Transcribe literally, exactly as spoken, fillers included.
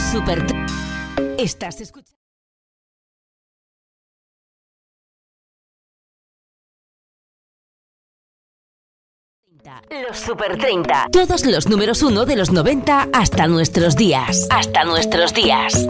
Super. Estás escuchando. Los Super treinta. Todos los números uno de los noventa hasta nuestros días. Hasta nuestros días.